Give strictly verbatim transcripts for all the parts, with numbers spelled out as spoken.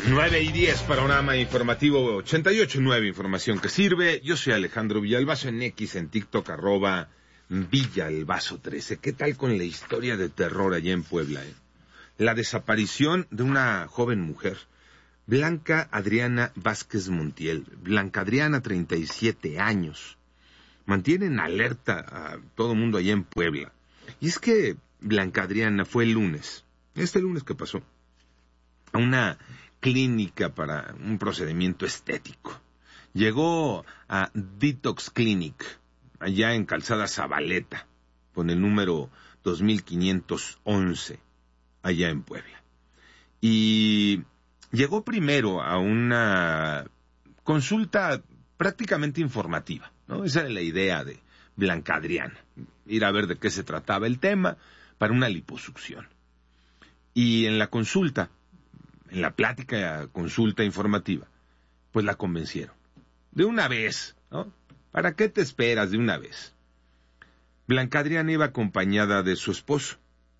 nueve y diez, panorama informativo ochenta y ocho punto nueve, información que sirve. Yo soy Alejandro Villalbazo, en X, en TikTok, arroba Villalbazo trece. ¿Qué tal con la historia de terror allá en Puebla? Eh? La desaparición de una joven mujer, Blanca Adriana Vázquez Montiel. Blanca Adriana, treinta y siete años. Mantienen alerta a todo el mundo allá en Puebla. Y es que Blanca Adriana fue el lunes, este lunes que pasó, a una clínica para un procedimiento estético. Llegó a Detox Clinic, allá en Calzada Zabaleta, con el número dos mil quinientos once, allá en Puebla. Y llegó primero a una consulta prácticamente informativa, ¿no? Esa era la idea de Blanca Adriana, ir a ver de qué se trataba el tema para una liposucción. Y en la consulta, en la plática, consulta informativa, pues la convencieron. De una vez, ¿no? ¿Para qué te esperas de una vez? Blanca Adriana iba acompañada de su esposo.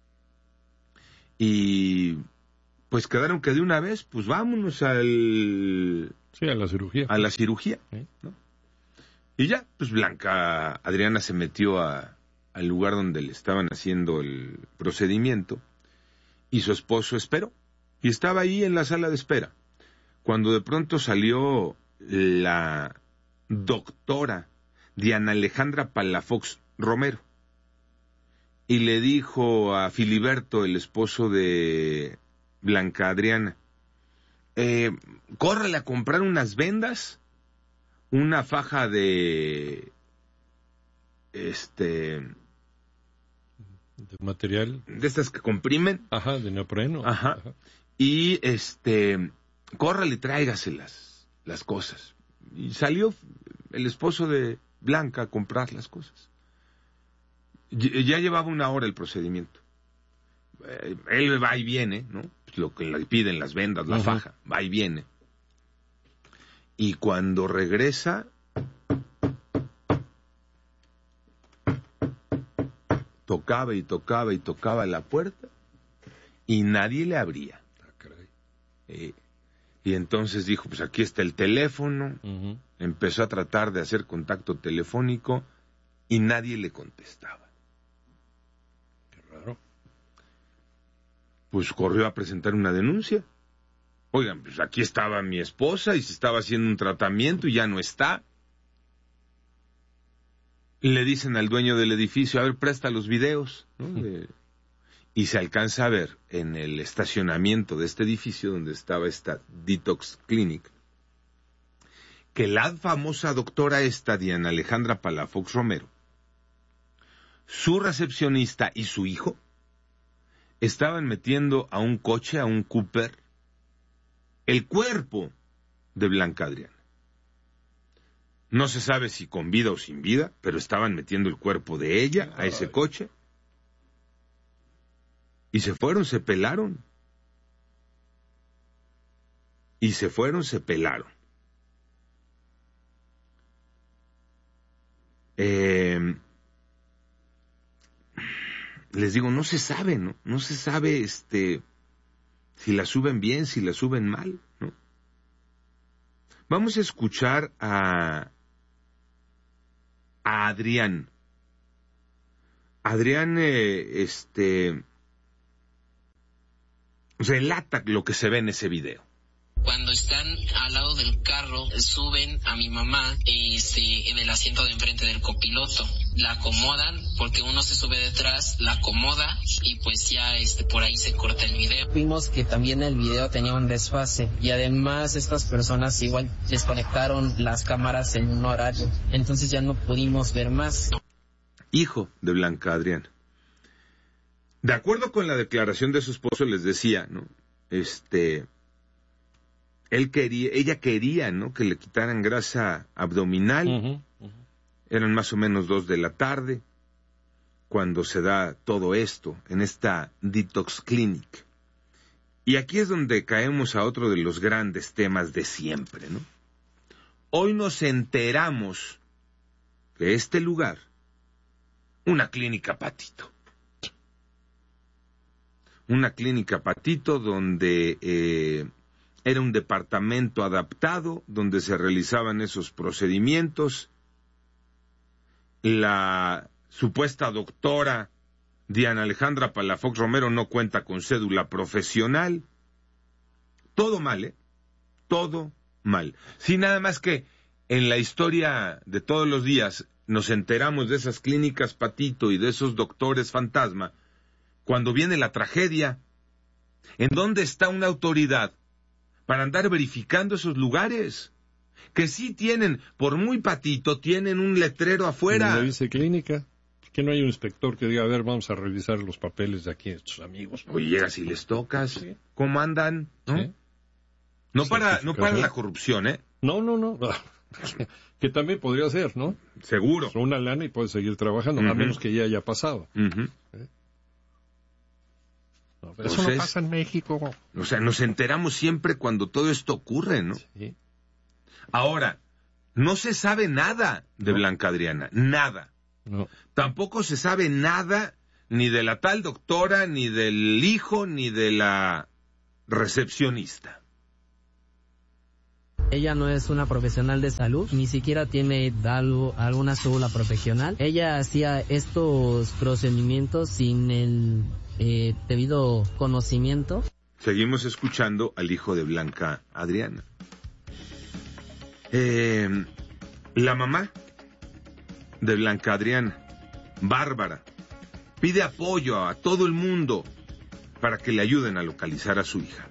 Y pues quedaron que de una vez, pues vámonos al... Sí, a la cirugía. A la cirugía, ¿sí? ¿No? Y ya, pues Blanca Adriana se metió a, al lugar donde le estaban haciendo el procedimiento y su esposo esperó. Y estaba ahí en la sala de espera, cuando de pronto salió la doctora Diana Alejandra Palafox Romero y le dijo a Filiberto, el esposo de Blanca Adriana, eh, córrele a comprar unas vendas, una faja de este de material, de estas que comprimen, ajá, de neopreno, ajá, ajá. Y este, córrele y tráigase las, las cosas. Y salió el esposo de Blanca a comprar las cosas. Ya llevaba una hora el procedimiento. Eh, él va y viene, ¿no? Lo que le piden, las vendas, la uh-huh. faja, va y viene. Y cuando regresa, tocaba y tocaba y tocaba la puerta y nadie le abría. Eh, y entonces dijo, pues aquí está el teléfono. Uh-huh. Empezó a tratar de hacer contacto telefónico y nadie le contestaba. Qué raro. Pues corrió a presentar una denuncia. Oigan, pues aquí estaba mi esposa y se estaba haciendo un tratamiento y ya no está. Y le dicen al dueño del edificio, a ver, presta los videos, ¿no? De... Y se alcanza a ver en el estacionamiento de este edificio donde estaba esta Detox Clinic, que la famosa doctora esta, Diana Alejandra Palafox Romero, su recepcionista y su hijo, estaban metiendo a un coche, a un Cooper, el cuerpo de Blanca Adriana. No se sabe si con vida o sin vida, pero estaban metiendo el cuerpo de ella a ese coche. Y se fueron, se pelaron. Y se fueron, se pelaron. Eh, les digo, no se sabe, ¿no? No se sabe este, si la suben bien, si la suben mal, ¿no? Vamos a escuchar a, a Adrián. Adrián, eh, este... relata lo que se ve en ese video. Cuando están al lado del carro, suben a mi mamá este, en el asiento de enfrente del copiloto. La acomodan, porque uno se sube detrás, la acomoda y pues ya este, por ahí se corta el video. Vimos que también el video tenía un desfase y además estas personas igual desconectaron las cámaras en un horario. Entonces ya no pudimos ver más. Hijo de Blanca Adriana. De acuerdo con la declaración de su esposo, les decía, ¿no? Este, él quería, ella quería, ¿no? Que le quitaran grasa abdominal. Uh-huh, uh-huh. Eran más o menos dos de la tarde cuando se da todo esto en esta Detox Clinic. Y aquí es donde caemos a otro de los grandes temas de siempre, ¿no? Hoy nos enteramos que este lugar, una clínica patito. Una clínica patito donde eh, era un departamento adaptado donde se realizaban esos procedimientos. La supuesta doctora Diana Alejandra Palafox Romero no cuenta con cédula profesional. Todo mal, ¿eh? Todo mal. Sí, nada más que en la historia de todos los días nos enteramos de esas clínicas Patito y de esos doctores fantasma cuando viene la tragedia. ¿En dónde está una autoridad para andar verificando esos lugares? Que sí tienen, por muy patito, tienen un letrero afuera. ¿No dice clínica? Que no hay un inspector que diga, a ver, vamos a revisar los papeles de aquí de estos amigos. Oye, llegas y les tocas. Sí. ¿Cómo andan? ¿No? ¿Sí? No para, no para la corrupción, ¿eh? No, no, no. Que también podría ser, ¿no? Seguro. Son una lana y puedes seguir trabajando, uh-huh. a menos que ya haya pasado. Uh-huh. ¿Eh? No, pero eso Entonces, no pasa en México. O sea, nos enteramos siempre cuando todo esto ocurre, ¿no? Sí. Ahora, no se sabe nada de no. Blanca Adriana, nada. No. Tampoco se sabe nada ni de la tal doctora, ni del hijo, ni de la recepcionista. Ella no es una profesional de salud, ni siquiera tiene algo, alguna cédula profesional. Ella hacía estos procedimientos sin el eh, debido conocimiento. Seguimos escuchando al hijo de Blanca Adriana. Eh, la mamá de Blanca Adriana, Bárbara, pide apoyo a todo el mundo para que le ayuden a localizar a su hija.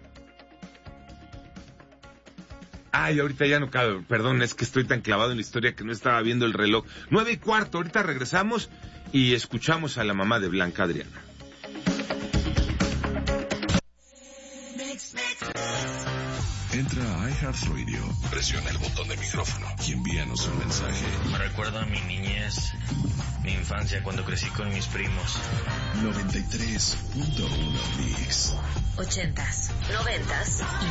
Ay, ahorita ya no cabe, perdón, es que estoy tan clavado en la historia que no estaba viendo el reloj. Nueve y cuarto, ahorita regresamos y escuchamos a la mamá de Blanca Adriana. Entra a iHeartRadio, presiona el botón de micrófono y envíanos un mensaje. Me recuerda a mi niñez, mi infancia cuando crecí con mis primos. noventa y tres punto uno Mix. Ochentas, noventas y